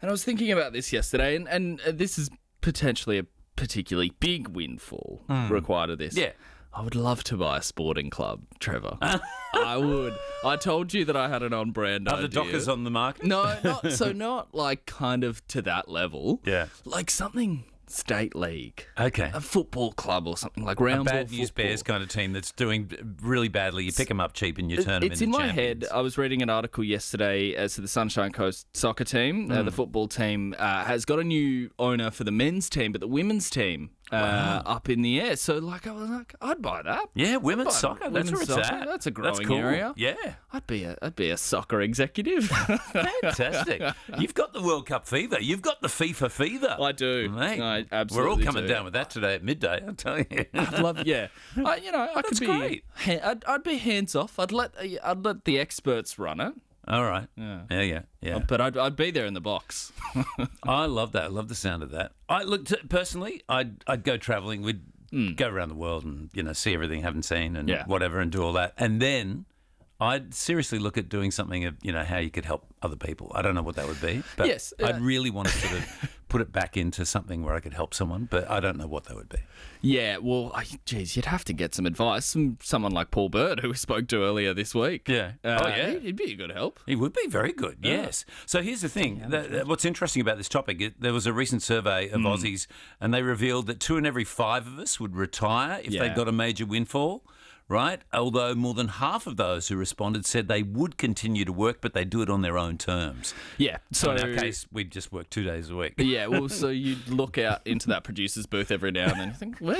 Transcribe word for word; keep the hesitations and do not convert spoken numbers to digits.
And I was thinking about this yesterday, and, and this is potentially a particularly big windfall required of this. Yeah. I would love to buy a sporting club, Trevor. I would. I told you that I had an on-brand Are idea. the Dockers on the market? No, not so not like kind of to that level. Yeah. Like something state league. Okay. A football club or something like A Roundel bad news football. Bears kind of team that's doing really badly. You pick them up cheap and you turn them It's into in my champions. head. I was reading an article yesterday as to the Sunshine Coast soccer team. Uh, the Mm. football team uh, has got a new owner for the men's team, but the women's team uh, up in the air. So, like, I was like, I'd buy that. Yeah, women's I'd buy soccer. That's women's where it's soccer. at. That's a growing cool. area. Yeah. I'd be a, I'd be a soccer executive. Fantastic. You've got the World Cup fever. You've got the FIFA fever. I do. Mate, I absolutely we're all coming do. down with that today at midday, I'll tell you. I'd love, yeah. I, you know, I That's could be. great. Ha- I'd, I'd be hands off. I'd let, I'd let the experts run it, All right. Yeah, yeah, yeah. yeah. but I'd, I'd be there in the box. I love that. I love the sound of that. I looked personally. I'd I'd go travelling. We'd go around the world and you know see everything I haven't seen and Yeah. whatever and do all that. And then I'd seriously look at doing something of you know how you could help other people. I don't know what that would be, but Yes, uh, I'd really want to sort of put it back into something where I could help someone. But I don't know what that would be. Yeah, well, I, geez, you'd have to get some advice from someone like Paul Bird, who we spoke to earlier this week. Yeah. Uh, Oh, yeah. He'd, he'd be a good help. It would be very good, yes. So here's the thing. That- that- what's interesting about this topic, it, there was a recent survey of Aussies, and they revealed that two in every five of us would retire if Yeah. they got a major windfall, right? Although more than half of those who responded said they would continue to work, but they do it on their own terms. Yeah, so So in our case, we'd just work two days a week. yeah, well, so you'd look out into that producer's booth every now and then and think, where